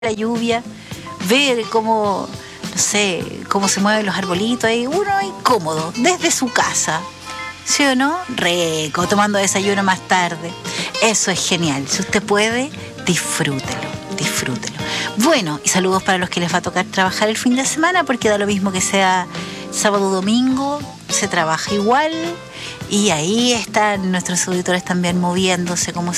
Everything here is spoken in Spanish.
la lluvia, ver cómo, no sé, cómo se mueven los arbolitos ahí, uno ahí cómodo, desde su casa, ¿sí o no? Rico, tomando desayuno más tarde. Eso es genial. Si usted puede, disfrútelo, disfrútelo. Bueno, y saludos para los que les va a tocar trabajar el fin de semana, porque da lo mismo que sea sábado o domingo, se trabaja igual. Y ahí están nuestros auditores también moviéndose como